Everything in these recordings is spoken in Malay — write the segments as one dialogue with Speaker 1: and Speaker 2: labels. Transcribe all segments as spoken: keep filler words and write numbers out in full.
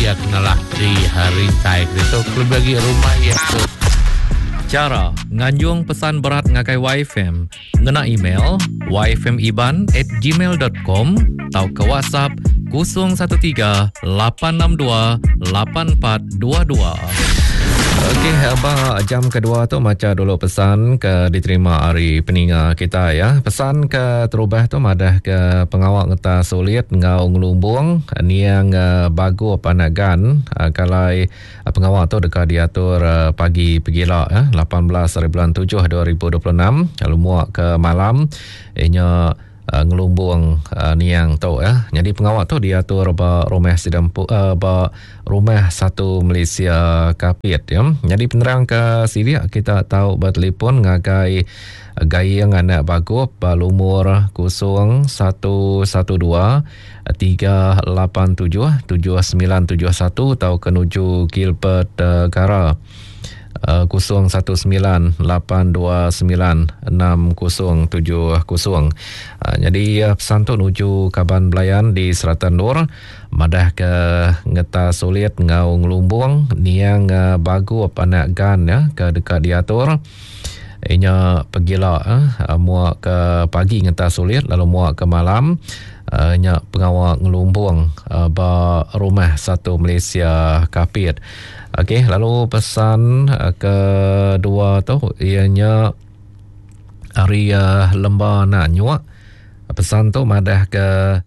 Speaker 1: ia kenalak di hari taik itu klub bagi rumah ia tu.
Speaker 2: Cara nganjung pesan berat ngakai Y F M ngena email y f m iban at gmail dot com atau ke WhatsApp kosong satu tiga lapan enam dua lapan empat dua dua. Okey, abang jam kedua tu macam dulu pesan ke diterima hari peninga kita ya. Pesan ke terubah tu madah ke pengawak ngeta sulit ngau ngelumbung ni yang uh, bagu panagan uh, kalau uh, pengawak tu dekat diatur uh, pagi pegila ya lapan belas hari bulan tujuh dua ribu dua puluh enam lalu muak ke malam inya Uh, ngelumbung uh, niang tu ya. Jadi pengawak tu diatur ba rumah sidampu uh, ba rumah satu Malaysia Kapit ya. Jadi penerang ke sini kita tahu bertelefon ngagai uh, gaya yang anak bagus ba lumur kosong satu satu dua tiga lapan tujuh tujuh sembilan tujuh satu atau kenuju Gilbert uh, Gara Uh, kosong satu sembilan lapan dua sembilan enam kosong tujuh kosong. Uh, jadi uh, pesan tu nuju Kaban Belayan di Seratan Nur madah ke ngeta sulit ngau ngelumbung niang uh, bagu anak gan ya ke dekat diatur inya pergilah uh, muak ke pagi ngeta sulit lalu muak ke malam uh, nya pengawak ngelumbung uh, ba rumah satu Malaysia Kapit. Okey, lalu pesan uh, kedua tu ianya hari uh, lembar nak nyuak. Pesan tu madah ke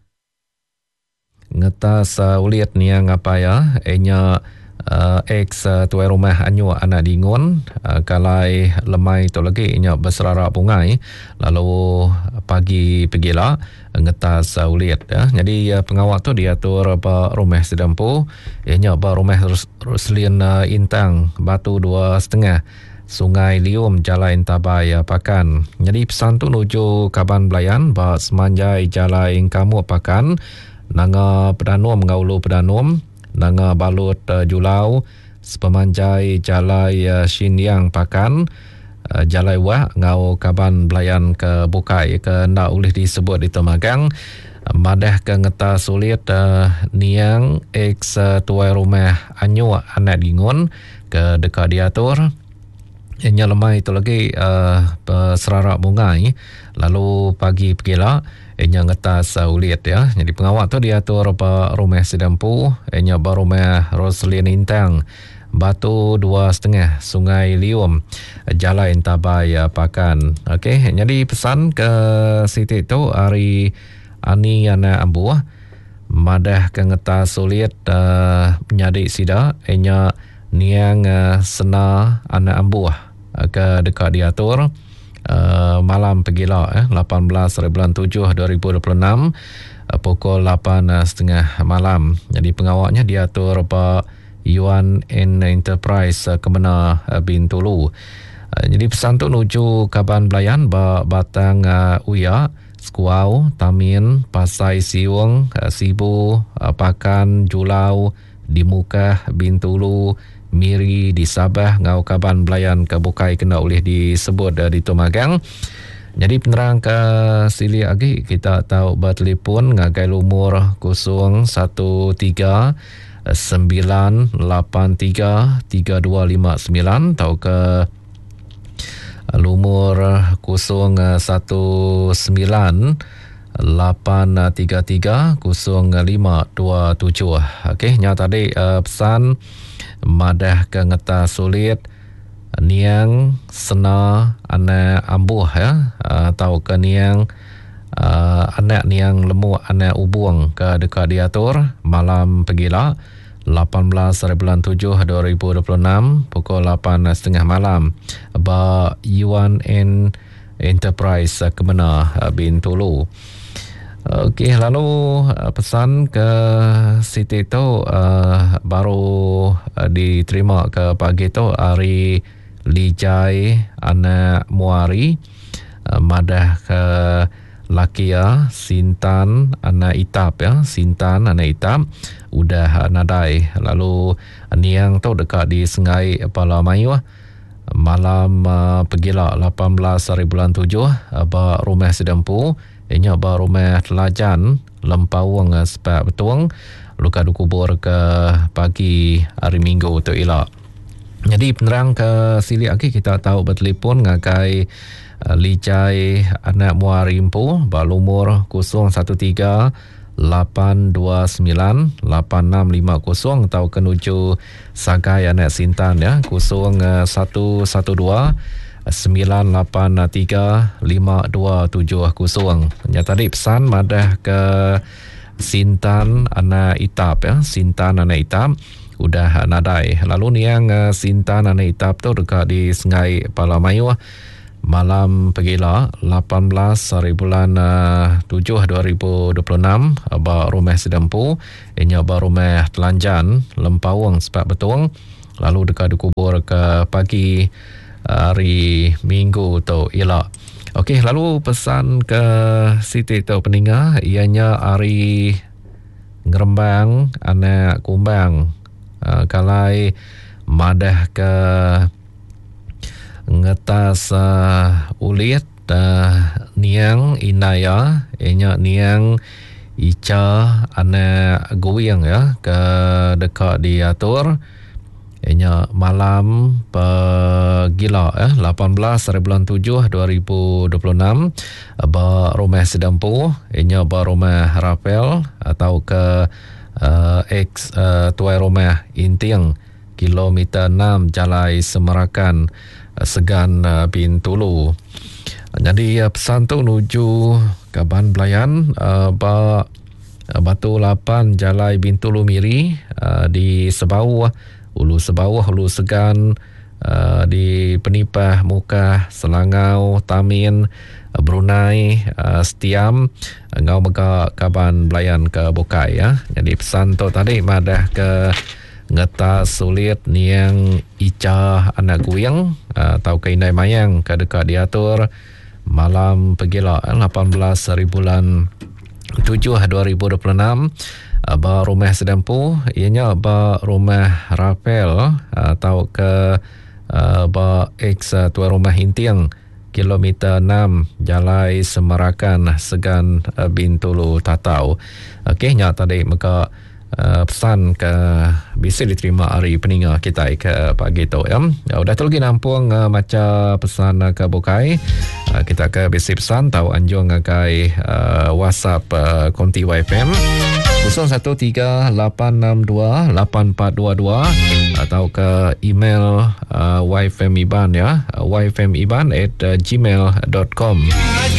Speaker 2: ngetas uh, ulit ni yang apa ya ianya uh, ex uh, tuai rumah anyu anak dingun uh, kalai lemai tu lagi ianya berserarak pungai lalu pagi pergilah ngetas uh, ulit ya. Jadi uh, pengawak tu diatur apa rumah sedampu ianya apa rumah Ruslian uh, Intang Batu dua setengah Sungai Lium Jalan Tabaya Pakan. Jadi pesan tu nuju Kaban Belayan ba semanjai Jalan Kamu Pakan nanga pedanum ngaulu pedanum nanga balut uh, Julau sepemanjai Jalan uh, Shinyang Pakan uh, Jalan Wah ngau Kaban Belayan ke Bukai ke ndak boleh disebut di Temagang uh, madah ke ngeta sulit uh, niang ex uh, tuai rumah anyu anak dingun ke dekat diatur ianya lemai itu lagi uh, serarak bungai lalu pagi pergilah ianya ngetas uh, ulit ya. Jadi pengawak tu diatur apa rumah sedampu ianya ba rumah Roslin Intang Batu dua setengah Sungai Lium Jalan Tabaya Pakan. Okey, jadi pesan ke Siti tu hari ani anak ambu madah ke ngetas ulit uh, menyadik sida ianya niang uh, sena anak ambu ke dekat diatur uh, malam pergilah eh, lapan belas hari bulan tujuh dua ribu dua puluh enam uh, pukul lapan tiga puluh malam. Jadi pengawaknya diatur Pak Yuan N Enterprise uh, Kemena uh, Bintulu. Uh, jadi pesan tu nuju Kaban Belayan ba Batang uh, Uya Skuau Tamin Pasai Siwang uh, Sibu uh, Pakan Julau Dimukah Bintulu Miri di Sabah ngau Kaban Belayan ke Bukai kena boleh disebut uh, di Tomagang. Jadi penerang ke sili lagi kita tahu bertelefon ngagai lumur kosong satu tiga sembilan lapan tiga tiga dua lima sembilan atau ke lumur kosong satu sembilan lapan tiga tiga kosong lima dua tujuh. Okey, nya tadi uh, pesan madah ke ngeta sulit niang sena anak ambuh ya atau ke niang uh, anak niang lemu anak ubuang ke dekat diatur malam pergilah lapan belas hari bulan tujuh dua ribu dua puluh enam pukul lapan tiga puluh malam ba Yuan N Enterprise Kemena Bintulu. Okey, lalu uh, pesan ke Siti tu uh, baru uh, diterima ke pagi tu hari Lijai anak Muari uh, madah ke Lakia Sintan anak Itap ya, Sintan anak Itap udah uh, nadai. Lalu uh, niang tu dekat di Sengai Pala Mayu malam uh, pergilah lapan belas hari bulan tujuh uh, ba rumah sedampu inya ba rumah telajan lempawang uh, sepak betuang luka dikubur ke pagi hari Minggu tu elok. Jadi penerang ke sili lagi kita tahu bertelefon ngakai uh, Lijai anak Muar Rimpu berumur kosong satu tiga lapan dua sembilan lapan enam lima kosong atau kenuju Sagai anak Sintan ya kosong satu satu dua sembilan lapan tiga lima dua tujuh kosong. Ya tadi pesan madah ke Sintan anak Itap ya, Sintan anak Itap udah nadai. Lalu ni yang uh, Sintan anak Itap tu dekat di Sungai Palamayu malam pegila lapan belas hari bulan uh, tujuh dua ribu dua puluh enam ba rumah sedempu inya ba rumah Telanjan Lempawang sepak betung lalu dekat dikubur ke pagi hari Minggu tu elok. Okey, lalu pesan ke Siti tu peningah ianya hari Ngerembang anak Kumbang uh, kalai madah ke ngetas uh, ulit uh, niang inaya inya niang Ica anak Goyang ya ke dekat diatur inya malam pegila ya lapan belas hari bulan tujuh dua ribu dua puluh enam ba rumah sedempu inya ba rumah Rapel atau ke uh, ex uh, tuai rumah Intiang kilometer enam Jalai Semerakan Segan uh, Bintulu. Jadi uh, pesan tu menuju Kaban Belayan uh, ba uh, Batu Lapan Jalai Bintulu Miri uh, di Sebau Ulu Sebawah Ulu Segan uh, di Penipah Mukah Selangau Tamin uh, Brunei uh, Setiam uh, ngau mega Kaban Belayan ke Bokai ya. Jadi pesan tu tadi madah ke ngetas sulit niang Ica anak Guyang atau ke Indai Mayang ke dekat diatur malam pegila lapan belas hari bulan tujuh dua ribu dua puluh enam ba rumah sedempu ianya ba rumah Rapel atau ke ba ex tuan rumah Intiang kilometer enam Jalai Semerakan Segan Bintulu Tatau. Okey nya tadi maka Uh, pesan ke bisa diterima hari peninggal kita ke pagi tu ya. Ya udah tu lagi nampung uh, macam pesan uh, ke Bokai. Uh, kita ke bisi pesan tahu anjung ngakai uh, WhatsApp uh, Konti Y F M kosong satu tiga lapan enam dua lapan empat dua dua atau ke email uh, Y F M Iban ya, y f m iban at gmail dot com.